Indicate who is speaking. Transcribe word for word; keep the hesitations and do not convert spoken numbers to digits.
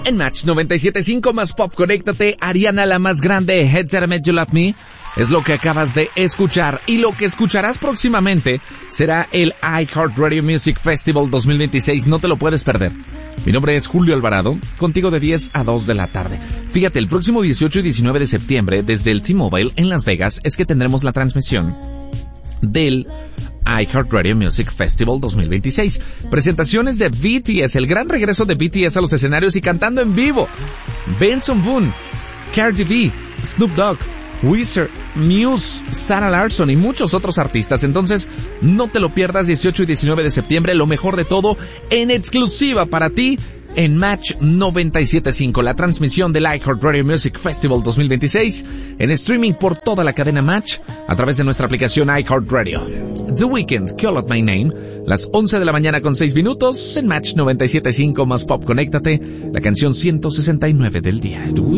Speaker 1: En Match noventa y siete punto cinco más pop, conéctate. Ariana, la más grande, Head That Made You Love Me, es lo que acabas de escuchar. Y lo que escucharás próximamente será el iHeartRadio Music Festival dos mil veintiséis. No te lo puedes perder. Mi nombre es Julio Alvarado, contigo de diez a dos de la tarde. Fíjate, el próximo dieciocho y diecinueve de septiembre, desde el T-Mobile en Las Vegas, es que tendremos la transmisión del iHeartRadio Music Festival dos mil veintiséis. Presentaciones de B T S, el gran regreso de B T S a los escenarios y cantando en vivo. Benson Boone, Cardi B, Snoop Dogg, Weezer, Muse, Sarah Larsson y muchos otros artistas. Entonces, no te lo pierdas, dieciocho y diecinueve de septiembre, lo mejor de todo en exclusiva para ti en Match noventa y siete punto cinco, la transmisión del iHeartRadio Music Festival dos mil veintiséis en streaming por toda la cadena Match a través de nuestra aplicación iHeartRadio. The Weeknd, Call Out My Name, las once de la mañana con seis minutos en Match noventa y siete punto cinco más pop, conéctate, la canción ciento sesenta y nueve del día.